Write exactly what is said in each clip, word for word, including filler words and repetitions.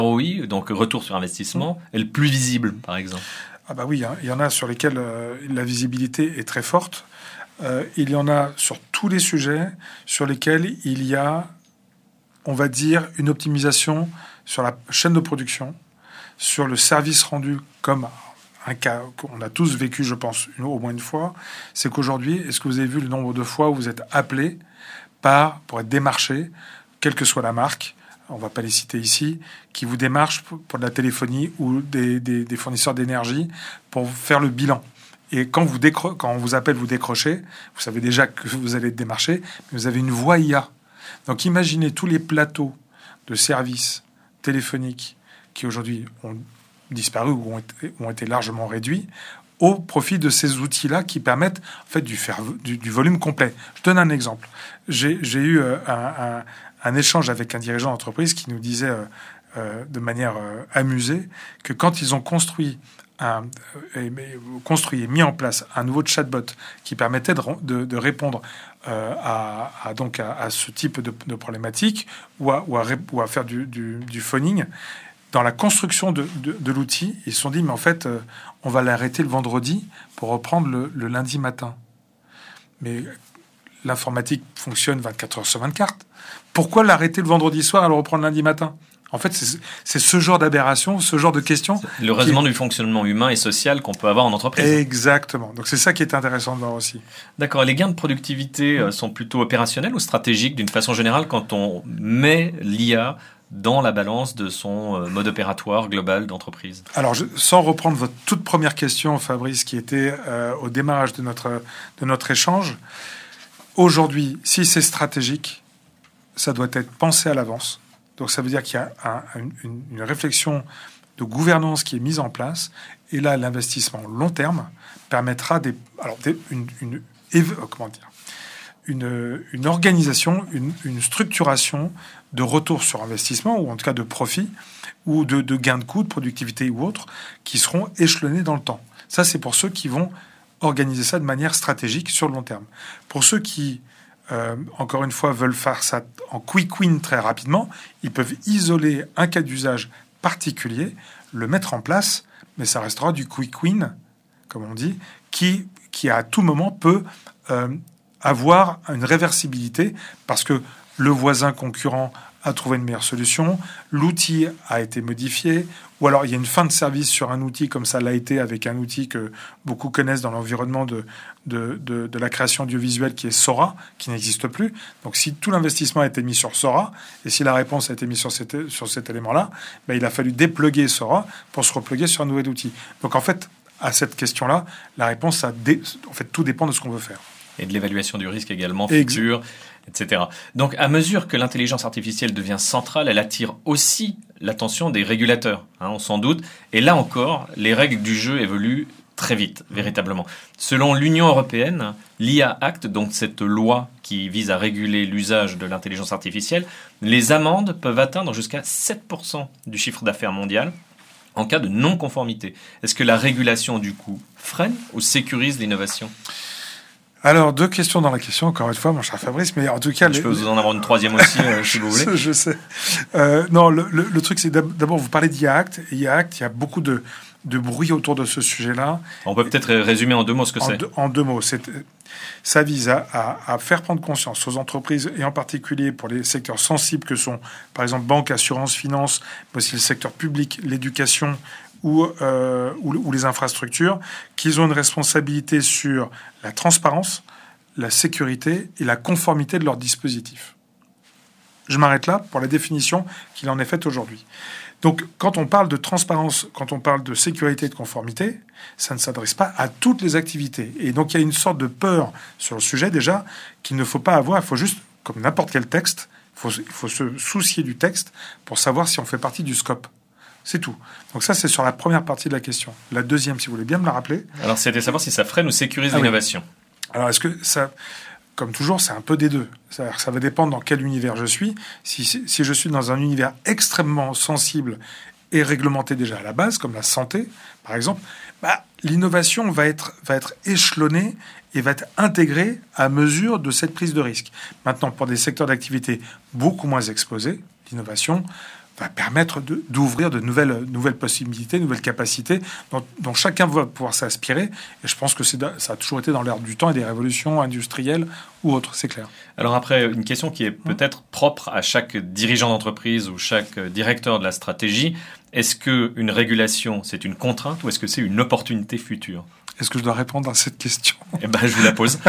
Oui, donc retour sur investissement, mmh. est le plus visible, par exemple? Ah bah oui, hein, il y en a sur lesquels euh, la visibilité est très forte. Euh, il y en a sur tous les sujets sur lesquels il y a, on va dire, une optimisation sur la chaîne de production, sur le service rendu, comme un cas qu'on a tous vécu, je pense, une, au moins une fois. C'est qu'aujourd'hui, est-ce que vous avez vu le nombre de fois où vous êtes appelé par, pour être démarché, quelle que soit la marque, on ne va pas les citer ici, qui vous démarchent pour de la téléphonie ou des, des, des fournisseurs d'énergie pour faire le bilan. Et quand, vous décro- quand on vous appelle, vous décrochez, vous savez déjà que vous allez être démarché, mais vous avez une voix I A. Donc imaginez tous les plateaux de services téléphoniques qui aujourd'hui ont disparu ou ont été, ont été largement réduits au profit de ces outils-là qui permettent en fait du, faire, du, du volume complet. Je donne un exemple. J'ai, j'ai eu euh, un, un, un échange avec un dirigeant d'entreprise qui nous disait euh, euh, de manière euh, amusée que quand ils ont construit un, euh, construit et mis en place un nouveau chatbot qui permettait de, de, de répondre euh, à, à, donc à, à ce type de, de problématiques ou à, ou à, ou à faire du, du, du phoning, dans la construction de, de, de l'outil, ils se sont dit, mais en fait, euh, on va l'arrêter le vendredi pour reprendre le, le lundi matin. Mais l'informatique fonctionne vingt-quatre heures sur vingt-quatre. Pourquoi l'arrêter le vendredi soir et le reprendre lundi matin ? En fait, c'est, c'est ce genre d'aberration, ce genre de questions. C'est le raisonnement est... du fonctionnement humain et social qu'on peut avoir en entreprise. Exactement. Donc c'est ça qui est intéressant de voir aussi. D'accord. Les gains de productivité mmh. sont plutôt opérationnels ou stratégiques d'une façon générale quand on met l'I A dans la balance de son mode opératoire global d'entreprise? Alors, je, sans reprendre votre toute première question, Fabrice, qui était euh, au démarrage de notre, de notre échange, aujourd'hui, si c'est stratégique, ça doit être pensé à l'avance. Donc, ça veut dire qu'il y a un, une, une réflexion de gouvernance qui est mise en place. Et là, l'investissement long terme permettra des, alors des, une, une, une, comment dire, une, une organisation, une, une structuration de retour sur investissement, ou en tout cas de profit, ou de, de gains de coûts, de productivité ou autres, qui seront échelonnés dans le temps. Ça, c'est pour ceux qui vont organiser ça de manière stratégique sur le long terme. Pour ceux qui, euh, encore une fois, veulent faire ça en quick win très rapidement, ils peuvent isoler un cas d'usage particulier, le mettre en place, mais ça restera du quick win, comme on dit, qui, qui à tout moment peut euh, avoir une réversibilité, parce que le voisin concurrent a trouvé une meilleure solution, l'outil a été modifié, ou alors il y a une fin de service sur un outil, comme ça l'a été avec un outil que beaucoup connaissent dans l'environnement de, de, de, de la création audiovisuelle, qui est Sora, qui n'existe plus. Donc si tout l'investissement a été mis sur Sora, et si la réponse a été mise sur, cette, sur cet élément-là, ben, il a fallu dépluguer Sora pour se repluguer sur un nouvel outil. Donc en fait, à cette question-là, la réponse, a dé... en fait, tout dépend de ce qu'on veut faire. Et de l'évaluation du risque également futur, et cetera. Donc, à mesure que l'intelligence artificielle devient centrale, elle attire aussi l'attention des régulateurs, hein, on s'en doute. Et là encore, les règles du jeu évoluent très vite, véritablement. Selon l'Union européenne, l'I A Act, donc cette loi qui vise à réguler l'usage de l'intelligence artificielle, les amendes peuvent atteindre jusqu'à sept pour cent du chiffre d'affaires mondial en cas de non-conformité. Est-ce que la régulation, du coup, freine ou sécurise l'innovation ? Alors, deux questions dans la question, encore une fois, mon cher Fabrice, mais en tout cas... Je les... peux vous en avoir une troisième aussi, euh, si vous voulez. Je sais. Euh, non, le, le, le truc, c'est d'abord, vous parlez d'I A Act. I A Act, il y a beaucoup de, de bruit autour de ce sujet-là. On peut peut-être résumer en deux mots ce que en c'est. Deux, en deux mots, c'est, ça vise à, à, à faire prendre conscience aux entreprises, et en particulier pour les secteurs sensibles que sont, par exemple, banque, assurance, finance, mais aussi le secteur public, l'éducation, Ou, euh, ou, ou les infrastructures, qu'ils ont une responsabilité sur la transparence, la sécurité et la conformité de leur dispositif. Je m'arrête là pour la définition qu'il en est faite aujourd'hui. Donc, quand on parle de transparence, quand on parle de sécurité et de conformité, ça ne s'adresse pas à toutes les activités. Et donc, il y a une sorte de peur sur le sujet, déjà, qu'il ne faut pas avoir. Il faut juste, comme n'importe quel texte, il faut, il faut se soucier du texte pour savoir si on fait partie du scope. C'est tout. Donc ça, c'est sur la première partie de la question. La deuxième, si vous voulez bien me la rappeler. Alors, c'était savoir si ça freine ou sécurise ah l'innovation. Oui. Alors, est-ce que ça... Comme toujours, c'est un peu des deux. C'est-à-dire que ça va dépendre dans quel univers je suis. Si, si je suis dans un univers extrêmement sensible et réglementé déjà à la base, comme la santé, par exemple, bah, l'innovation va être, va être échelonnée et va être intégrée à mesure de cette prise de risque. Maintenant, pour des secteurs d'activité beaucoup moins exposés, l'innovation va permettre de, d'ouvrir de nouvelles, nouvelles possibilités, de nouvelles capacités dont, dont chacun va pouvoir s'inspirer. Et je pense que c'est, ça a toujours été dans l'air du temps et des révolutions industrielles ou autres, c'est clair. Alors après, une question qui est peut-être propre à chaque dirigeant d'entreprise ou chaque directeur de la stratégie. Est-ce qu'une régulation, c'est une contrainte ou est-ce que c'est une opportunité future ? Est-ce que je dois répondre à cette question ? Eh ben, je vous la pose.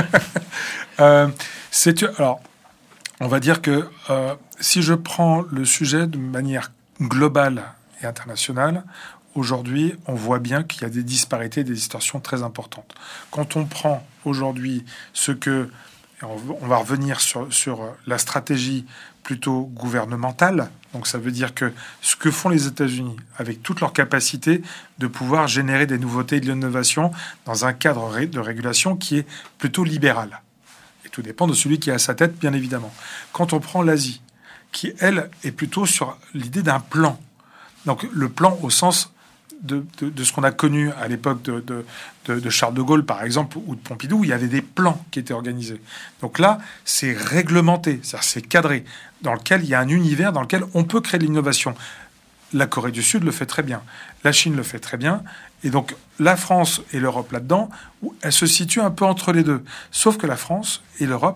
euh, c'est, alors, on va dire que euh, si je prends le sujet de manière globale et internationale, aujourd'hui, on voit bien qu'il y a des disparités, des distorsions très importantes. Quand on prend aujourd'hui ce que... On va revenir sur, sur la stratégie plutôt gouvernementale. Donc ça veut dire que ce que font les États-Unis, avec toute leur capacité de pouvoir générer des nouveautés et de l'innovation dans un cadre de régulation qui est plutôt libéral. Et tout dépend de celui qui est à sa tête, bien évidemment. Quand on prend l'Asie, qui, elle, est plutôt sur l'idée d'un plan. Donc le plan au sens de, de, de ce qu'on a connu à l'époque de, de, de, de Charles de Gaulle, par exemple, ou de Pompidou, où il y avait des plans qui étaient organisés. Donc là, c'est réglementé, c'est-à-dire c'est cadré, dans lequel il y a un univers dans lequel on peut créer de l'innovation. La Corée du Sud le fait très bien, la Chine le fait très bien, et donc la France et l'Europe là-dedans, elles se situent un peu entre les deux. Sauf que la France et l'Europe,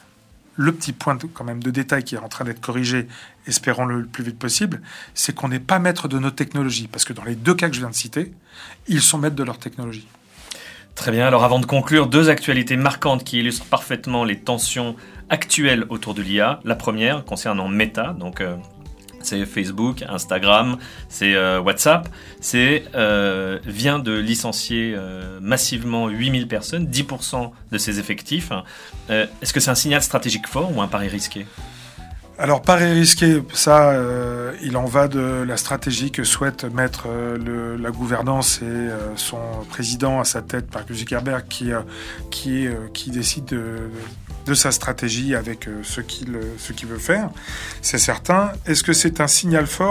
le petit point de, quand même de détail qui est en train d'être corrigé, espérons-le le plus vite possible, c'est qu'on n'est pas maître de nos technologies. Parce que dans les deux cas que je viens de citer, ils sont maîtres de leur technologie. Très bien. Alors avant de conclure, deux actualités marquantes qui illustrent parfaitement les tensions actuelles autour de l'I A. La première concernant Meta, donc euh, c'est Facebook, Instagram, c'est euh, WhatsApp, c'est euh, vient de licencier euh, massivement huit mille personnes, dix pour cent de ses effectifs. Euh, est-ce que c'est un signal stratégique fort ou un pari risqué ? Alors, pari risqué, ça, euh, il en va de la stratégie que souhaite mettre euh, le, la gouvernance et euh, son président à sa tête, Mark Zuckerberg, qui, euh, qui, euh, qui décide de, de sa stratégie avec euh, ce, qu'il, ce qu'il veut faire. C'est certain. Est-ce que c'est un signal fort ?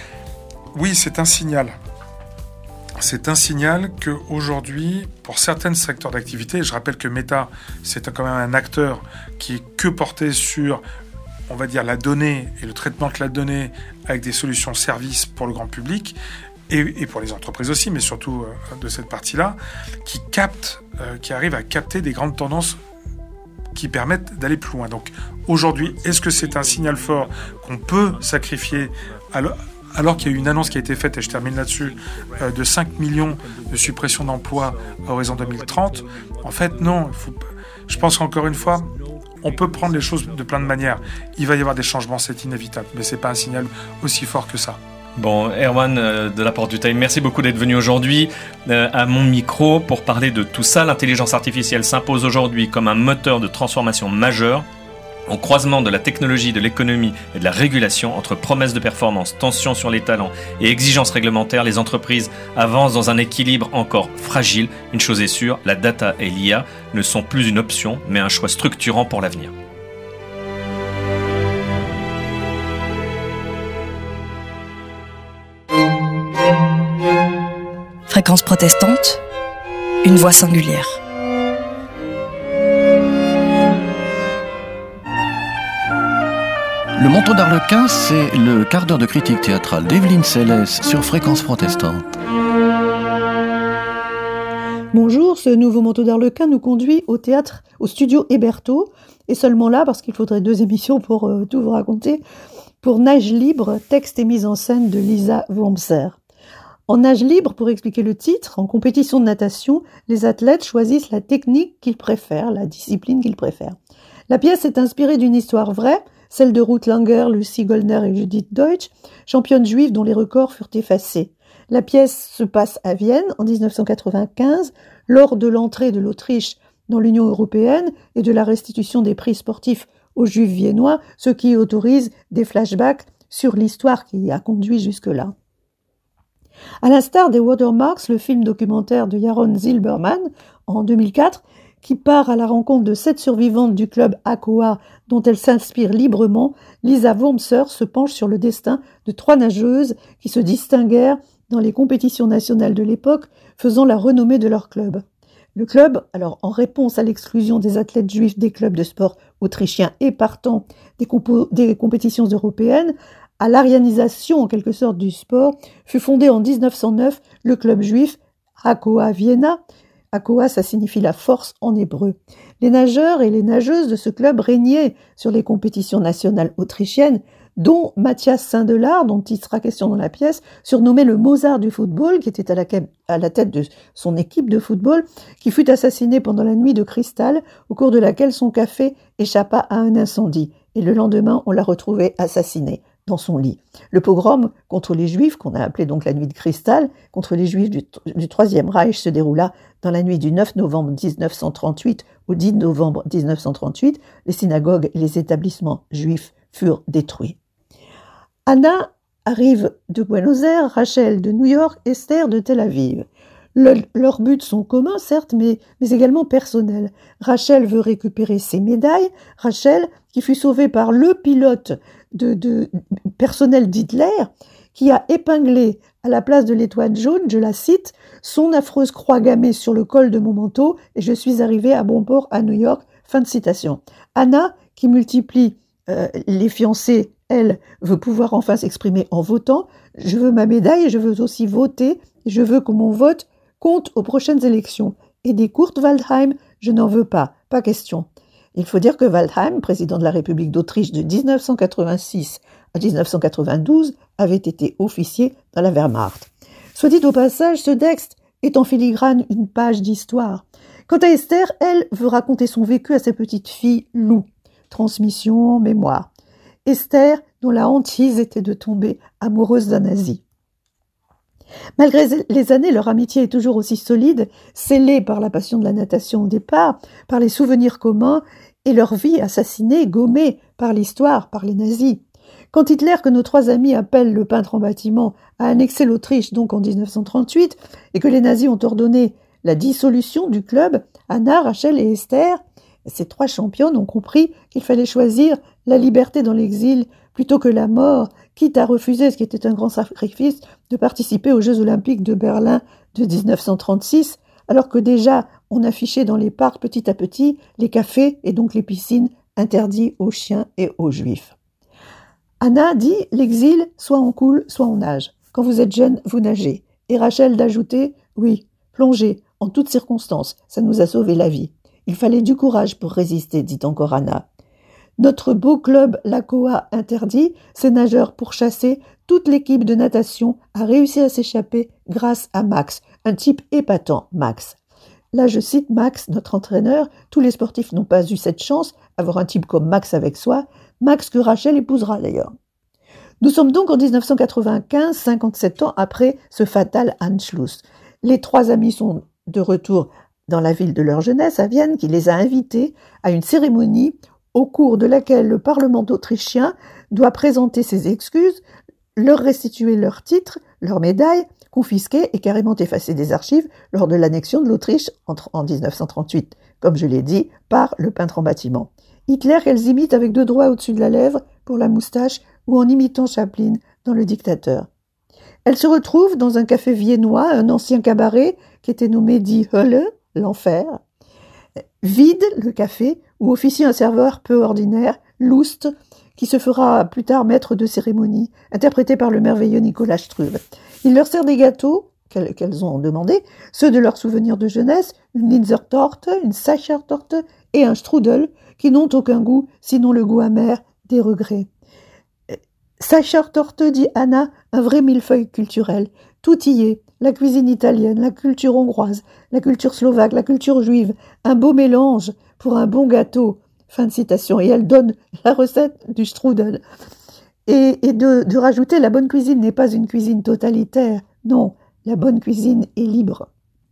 Oui, c'est un signal. C'est un signal qu'aujourd'hui, pour certains secteurs d'activité, je rappelle que Meta, c'est quand même un acteur qui est que porté sur, on va dire, la donnée et le traitement de la donnée avec des solutions services pour le grand public et, et pour les entreprises aussi, mais surtout euh, de cette partie-là, qui capte, euh, qui arrive à capter des grandes tendances qui permettent d'aller plus loin. Donc aujourd'hui, est-ce que c'est un signal fort qu'on peut sacrifier alors, alors qu'il y a eu une annonce qui a été faite, et je termine là-dessus, euh, de cinq millions de suppressions d'emplois à horizon deux mille trente? En fait, non. Il faut, je pense qu'encore une fois, on peut prendre les choses de plein de manières. Il va y avoir des changements, c'est inévitable, mais c'est pas un signal aussi fort que ça. Bon, Erwan euh, de la Porte du Time, merci beaucoup d'être venu aujourd'hui euh, à mon micro pour parler de tout ça. L'intelligence artificielle s'impose aujourd'hui comme un moteur de transformation majeur au croisement de la technologie, de l'économie et de la régulation. Entre promesses de performance, tensions sur les talents et exigences réglementaires, les entreprises avancent dans un équilibre encore fragile. Une chose est sûre, la data et l'I A ne sont plus une option, mais un choix structurant pour l'avenir. Fréquence protestante, une voix singulière. Le manteau d'Arlequin, c'est le quart d'heure de critique théâtrale d'Evelyne Célès sur Fréquence protestante. Bonjour, ce nouveau manteau d'Arlequin nous conduit au théâtre, au studio Hébertot, et seulement là, parce qu'il faudrait deux émissions pour euh, tout vous raconter, pour Nage libre, texte et mise en scène de Lisa Wurmser. En nage libre, pour expliquer le titre, en compétition de natation, les athlètes choisissent la technique qu'ils préfèrent, la discipline qu'ils préfèrent. La pièce est inspirée d'une histoire vraie, celle de Ruth Langer, Lucy Goldner et Judith Deutsch, championnes juives dont les records furent effacés. La pièce se passe à Vienne en dix-neuf cent quatre-vingt-quinze, lors de l'entrée de l'Autriche dans l'Union européenne et de la restitution des prix sportifs aux juifs viennois, ce qui autorise des flashbacks sur l'histoire qui a conduit jusque-là. À l'instar des Watermarks, le film documentaire de Yaron Zilberman en deux mille quatre, qui part à la rencontre de sept survivantes du club Aqua dont elle s'inspire librement, Lisa Wurmser se penche sur le destin de trois nageuses qui se distinguèrent dans les compétitions nationales de l'époque, faisant la renommée de leur club. Le club, alors en réponse à l'exclusion des athlètes juifs des clubs de sport autrichiens et partant des, compo- des compétitions européennes, à l'arianisation en quelque sorte du sport, fut fondé en dix-neuf cent neuf le club juif Hakoah Vienna. Hakoah, ça signifie la force en hébreu. Les nageurs et les nageuses de ce club régnaient sur les compétitions nationales autrichiennes, dont Mathias Sindelar, dont il sera question dans la pièce, surnommé le Mozart du football, qui était à la, à la tête de son équipe de football, qui fut assassiné pendant la nuit de cristal, au cours de laquelle son café échappa à un incendie. Et le lendemain, on l'a retrouvé assassiné dans son lit. Le pogrom contre les Juifs, qu'on a appelé donc la nuit de cristal, contre les Juifs du, du Troisième Reich, se déroula dans la nuit du neuf novembre dix-neuf cent trente-huit au dix novembre dix-neuf cent trente-huit. Les synagogues et les établissements juifs furent détruits. Anna arrive de Buenos Aires, Rachel de New York, Esther de Tel Aviv. Le, leurs buts sont communs, certes, mais, mais également personnels. Rachel veut récupérer ses médailles. Rachel, qui fut sauvée par le pilote de, de personnel d'Hitler, qui a épinglé à la place de l'étoile jaune, je la cite, son affreuse croix gammée sur le col de mon manteau, et je suis arrivée à bon port à New York. Fin de citation. Anna, qui multiplie euh, les fiancés, elle veut pouvoir enfin s'exprimer en votant. Je veux ma médaille et je veux aussi voter. Je veux que mon vote compte aux prochaines élections. Et des Kurt Waldheim, je n'en veux pas, pas question. Il faut dire que Waldheim, président de la République d'Autriche de dix-neuf cent quatre-vingt-six à dix-neuf cent quatre-vingt-douze, avait été officier dans la Wehrmacht. Soit dit au passage, ce texte est en filigrane une page d'histoire. Quant à Esther, elle veut raconter son vécu à sa petite fille Lou. Transmission, mémoire. Esther, dont la hantise était de tomber amoureuse d'un nazi. Malgré les années, leur amitié est toujours aussi solide, scellée par la passion de la natation au départ, par les souvenirs communs et leur vie assassinée, gommée par l'histoire, par les nazis. Quand Hitler, que nos trois amis appellent le peintre en bâtiment, a annexé l'Autriche, donc en dix-neuf cent trente-huit, et que les nazis ont ordonné la dissolution du club, Anna, Rachel et Esther, ces trois championnes ont compris qu'il fallait choisir la liberté dans l'exil plutôt que la mort, quitte à refuser, ce qui était un grand sacrifice, de participer aux Jeux Olympiques de Berlin de dix-neuf cent trente-six, alors que déjà on affichait dans les parcs petit à petit les cafés et donc les piscines interdits aux chiens et aux juifs. Anna dit « L'exil, soit on coule, soit on nage. Quand vous êtes jeune, vous nagez. » Et Rachel d'ajouter « Oui, plongez, en toutes circonstances, ça nous a sauvé la vie. Il fallait du courage pour résister, dit encore Anna. Notre beau club l'Hakoah interdit, ses nageurs pourchassés, toute l'équipe de natation a réussi à s'échapper grâce à Max, un type épatant, Max. Là, je cite Max, notre entraîneur. Tous les sportifs n'ont pas eu cette chance, avoir un type comme Max avec soi. Max que Rachel épousera d'ailleurs. Nous sommes donc en dix-neuf cent quatre-vingt-quinze, cinquante-sept ans après ce fatal Anschluss. Les trois amis sont de retour dans la ville de leur jeunesse, à Vienne, qui les a invités à une cérémonie au cours de laquelle le Parlement autrichien doit présenter ses excuses, leur restituer leurs titres, leurs médailles, confisquées et carrément effacées des archives lors de l'annexion de l'Autriche en dix-neuf cent trente-huit, comme je l'ai dit, par le peintre en bâtiment. Hitler qu'elles imitent avec deux doigts au-dessus de la lèvre pour la moustache ou en imitant Chaplin dans Le Dictateur. Elles se retrouvent dans un café viennois, un ancien cabaret qui était nommé Die Hölle, l'enfer. Vide le café, où officie un serveur peu ordinaire, Lust, qui se fera plus tard maître de cérémonie, interprété par le merveilleux Nicolas Struve. Il leur sert des gâteaux, qu'elles, qu'elles ont demandé, ceux de leurs souvenirs de jeunesse, une Linzer-Torte, une Sacher-Torte et un Strudel, qui n'ont aucun goût, sinon le goût amer des regrets. Sacher-Torte, dit Anna, un vrai millefeuille culturel. Tout y est. La cuisine italienne, la culture hongroise, la culture slovaque, la culture juive, un beau mélange pour un bon gâteau. Fin de citation. Et elle donne la recette du strudel. Et, et de, de rajouter, la bonne cuisine n'est pas une cuisine totalitaire. Non, la bonne cuisine est libre.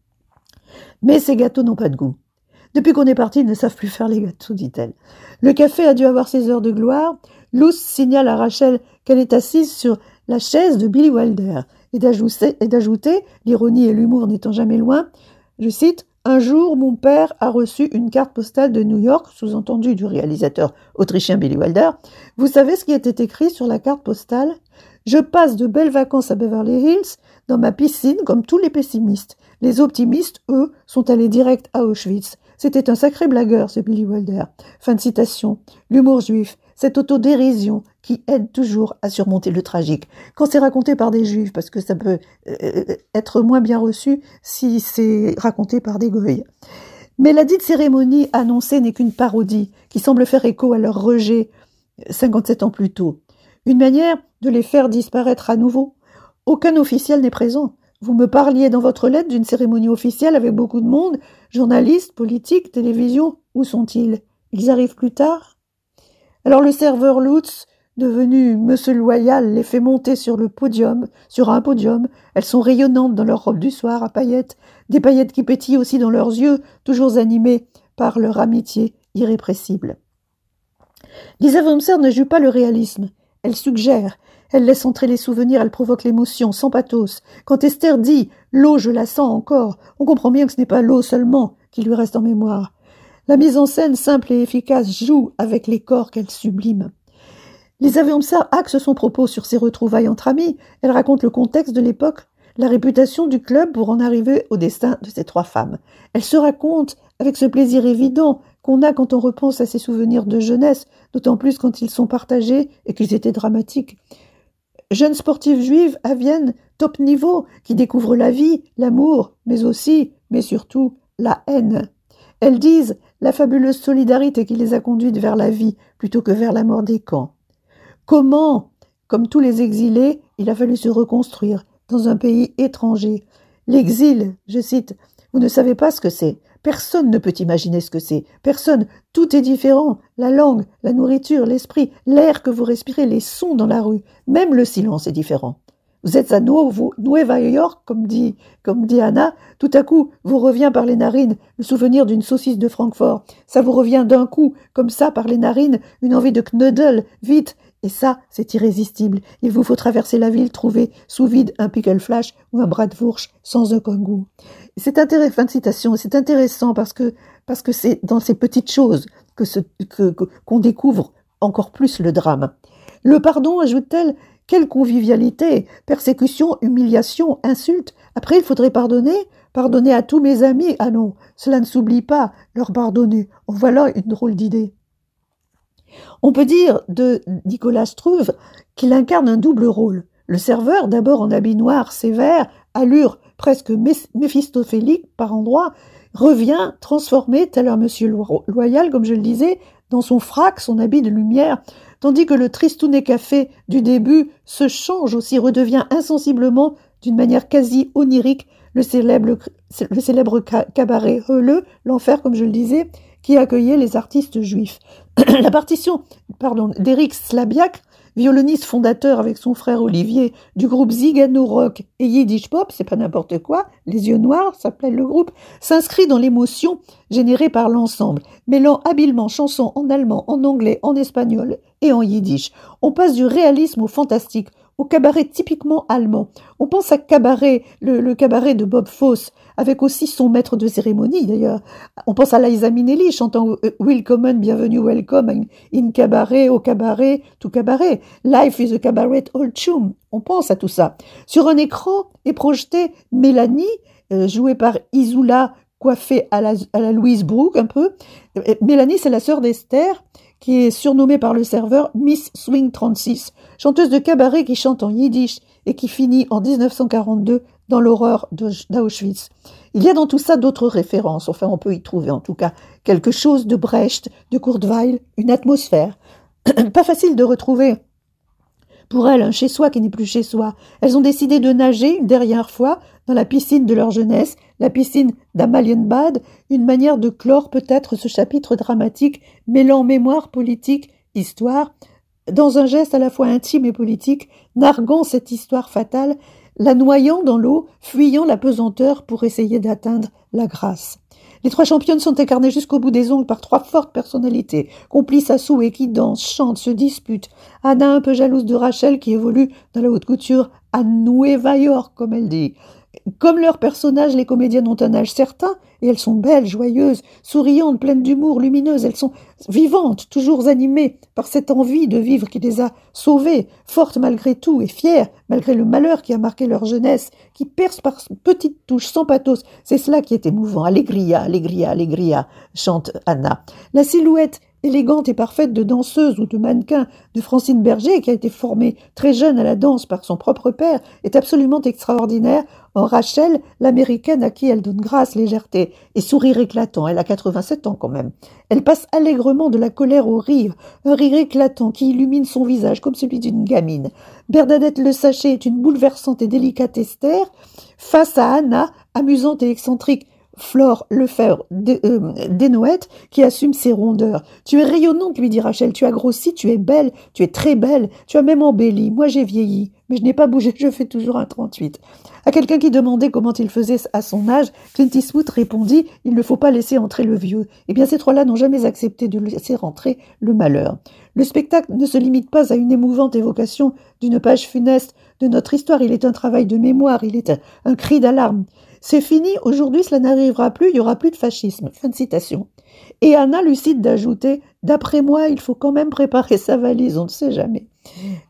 Mais ces gâteaux n'ont pas de goût. Depuis qu'on est parti, ils ne savent plus faire les gâteaux, dit-elle. Le café a dû avoir ses heures de gloire. Luce signale à Rachel qu'elle est assise sur la chaise de Billy Wilder. Et d'ajouter, et d'ajouter, l'ironie et l'humour n'étant jamais loin, je cite, « Un jour, mon père a reçu une carte postale de New York, sous-entendu du réalisateur autrichien Billy Wilder. Vous savez ce qui était écrit sur la carte postale ? Je passe de belles vacances à Beverly Hills, dans ma piscine, comme tous les pessimistes. Les optimistes, eux, sont allés direct à Auschwitz. C'était un sacré blagueur, ce Billy Wilder. » Fin de citation. L'humour juif, cette autodérision qui aide toujours à surmonter le tragique. Quand c'est raconté par des juifs, parce que ça peut euh, être moins bien reçu si c'est raconté par des goïs. Mais la dite cérémonie annoncée n'est qu'une parodie qui semble faire écho à leur rejet cinquante-sept ans plus tôt. Une manière de les faire disparaître à nouveau. Aucun officiel n'est présent. Vous me parliez dans votre lettre d'une cérémonie officielle avec beaucoup de monde, journalistes, politiques, télévision. Où sont-ils? Ils arrivent plus tard? Alors le serveur Lutz, devenu Monsieur Loyal, les fait monter sur le podium, sur un podium. Elles sont rayonnantes dans leur robe du soir à paillettes, des paillettes qui pétillent aussi dans leurs yeux, toujours animées par leur amitié irrépressible. Lisa Wurmser ne joue pas le réalisme. Elle suggère, elle laisse entrer les souvenirs, elle provoque l'émotion, sans pathos. Quand Esther dit « l'eau, je la sens encore », on comprend bien que ce n'est pas l'eau seulement qui lui reste en mémoire. La mise en scène simple et efficace joue avec les corps qu'elle sublime. Lisa Wurmser axe son propos sur ses retrouvailles entre amis. Elle raconte le contexte de l'époque, la réputation du club pour en arriver au destin de ces trois femmes. Elle se raconte avec ce plaisir évident qu'on a quand on repense à ses souvenirs de jeunesse, d'autant plus quand ils sont partagés et qu'ils étaient dramatiques. Jeune sportive juive à Vienne, top niveau, qui découvre la vie, l'amour, mais aussi, mais surtout, la haine. Elles disent la fabuleuse solidarité qui les a conduites vers la vie plutôt que vers la mort des camps. Comment, comme tous les exilés, il a fallu se reconstruire dans un pays étranger. L'exil, je cite, vous ne savez pas ce que c'est. Personne ne peut imaginer ce que c'est. Personne. Tout est différent. La langue, la nourriture, l'esprit, l'air que vous respirez, les sons dans la rue. Même le silence est différent. Vous êtes à Nueva York, comme dit, comme dit Anna. Tout à coup, vous revient par les narines le souvenir d'une saucisse de Francfort. Ça vous revient d'un coup, comme ça, par les narines, une envie de knödel, vite. Et ça, c'est irrésistible. Il vous faut traverser la ville, trouver sous vide un pickle flash ou un bratwurst sans aucun goût. C'est intéressant, fin de citation, c'est intéressant parce que, parce que c'est dans ces petites choses que ce, que, que, qu'on découvre encore plus le drame. Le pardon, ajoute-t-elle, quelle convivialité, persécution, humiliation, insulte. Après, il faudrait pardonner, pardonner à tous mes amis. Ah non, cela ne s'oublie pas, leur pardonner. Oh, voilà une drôle d'idée. On peut dire de Nicolas Struve qu'il incarne un double rôle. Le serveur, d'abord en habit noir sévère, allure presque méphistophélique par endroits, revient transformé tel un monsieur loyal, comme je le disais, dans son frac, son habit de lumière, tandis que le tristounet café du début se change aussi, redevient insensiblement, d'une manière quasi onirique, le célèbre, le célèbre cabaret Hölle, l'enfer, comme je le disais, qui accueillait les artistes juifs. La partition pardon, d'Éric Slabiak, violoniste fondateur avec son frère Olivier du groupe Zigano Rock et Yiddish Pop, c'est pas n'importe quoi, Les Yeux Noirs s'appelait le groupe, s'inscrit dans l'émotion générée par l'ensemble, mêlant habilement chansons en allemand, en anglais, en espagnol et en yiddish. On passe du réalisme au fantastique, au cabaret typiquement allemand. On pense à cabaret, le, le cabaret de Bob Fosse, avec aussi son maître de cérémonie d'ailleurs. On pense à Liza Minnelli chantant « Willkommen, bienvenue, welcome in, in cabaret, au cabaret, tout cabaret. Life is a cabaret all tune ». On pense à tout ça. Sur un écran est projetée Mélanie, euh, jouée par Isoula, coiffée à la, à la Louise Brooke un peu. Mélanie, c'est la sœur d'Esther, qui est surnommée par le serveur Miss Swing trente-six, chanteuse de cabaret qui chante en yiddish et qui finit en dix-neuf cent quarante-deux dans l'horreur d'Auschwitz. Il y a dans tout ça d'autres références, enfin on peut y trouver en tout cas quelque chose de Brecht, de Kurt Weill, une atmosphère. Pas facile de retrouver pour elles un chez-soi qui n'est plus chez-soi. Elles ont décidé de nager une dernière fois dans la piscine de leur jeunesse, la piscine d'Amalienbad, une manière de clore peut-être ce chapitre dramatique mêlant mémoire, politique, histoire, dans un geste à la fois intime et politique, narguant cette histoire fatale, la noyant dans l'eau, fuyant la pesanteur pour essayer d'atteindre la grâce. Les trois championnes sont incarnées jusqu'au bout des ongles par trois fortes personnalités, complices à souhait, qui dansent, chantent, se disputent. Anna, un peu jalouse de Rachel, qui évolue dans la haute couture à Nueva York, comme elle dit. Comme leurs personnages, les comédiennes ont un âge certain, et elles sont belles, joyeuses, souriantes, pleines d'humour, lumineuses. Elles sont vivantes, toujours animées par cette envie de vivre qui les a sauvées, fortes malgré tout et fières, malgré le malheur qui a marqué leur jeunesse, qui perce par petites touches, sans pathos. C'est cela qui est émouvant. Allegria, allegria, allegria, chante Anna. La silhouette élégante et parfaite de danseuse ou de mannequin de Francine Berger, qui a été formée très jeune à la danse par son propre père, est absolument extraordinaire. En Rachel, l'américaine à qui elle donne grâce, légèreté et sourire éclatant. Elle a quatre-vingt-sept ans quand même. Elle passe allègrement de la colère au rire, un rire éclatant qui illumine son visage comme celui d'une gamine. Bernadette Le Sachet est une bouleversante et délicate Esther, face à Anna, amusante et excentrique Flore Lefebvre euh, Desnoëttes, qui assume ses rondeurs. Tu es rayonnante, lui dit Rachel, tu as grossi, tu es belle, tu es très belle, tu as même embelli. Moi j'ai vieilli, mais je n'ai pas bougé, je fais toujours un trente-huit. À quelqu'un qui demandait comment il faisait à son âge, Clint Eastwood répondit « Il ne faut pas laisser entrer le vieux ». Eh bien ces trois-là n'ont jamais accepté de laisser rentrer le malheur. Le spectacle ne se limite pas à une émouvante évocation d'une page funeste de notre histoire, il est un travail de mémoire, il est un, un cri d'alarme. C'est fini, aujourd'hui cela n'arrivera plus, il n'y aura plus de fascisme. Fin de citation. Et Anna lucide d'ajouter « D'après moi, il faut quand même préparer sa valise, on ne sait jamais. Euh, »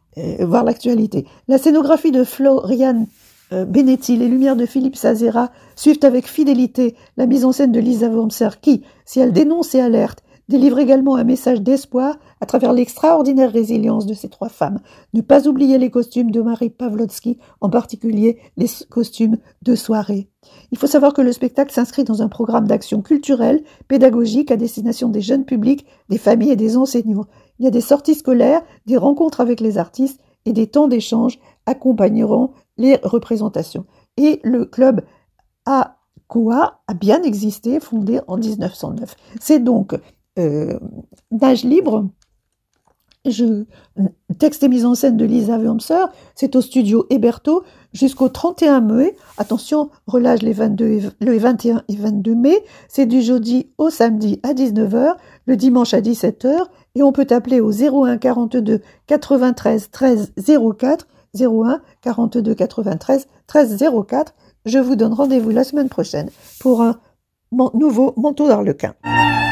Voir l'actualité. La scénographie de Florian euh, Benetti, les lumières de Philippe Sazera suivent avec fidélité la mise en scène de Lisa Wurmser qui, si elle dénonce et alerte, délivre également un message d'espoir à travers l'extraordinaire résilience de ces trois femmes. Ne pas oublier les costumes de Marie Pavlotsky, en particulier les costumes de soirée. Il faut savoir que le spectacle s'inscrit dans un programme d'action culturelle, pédagogique à destination des jeunes publics, des familles et des enseignants. Il y a des sorties scolaires, des rencontres avec les artistes et des temps d'échange accompagneront les représentations. Et le club A C O A a bien existé, fondé en dix-neuf cent neuf. C'est donc Euh, Nage libre, je, texte et mise en scène de Lisa Wurmser, c'est au studio Héberto jusqu'au trente et un mai. Attention, relâche les vingt-deux et, le vingt et un et vingt-deux mai. C'est du jeudi au samedi à dix-neuf heures, le dimanche à dix-sept heures, et on peut appeler au zéro un quarante-deux quatre-vingt-treize treize zéro quatre, zéro un quarante-deux quatre-vingt-treize treize zéro quatre. Je vous donne rendez-vous la semaine prochaine pour un nouveau manteau d'Arlequin.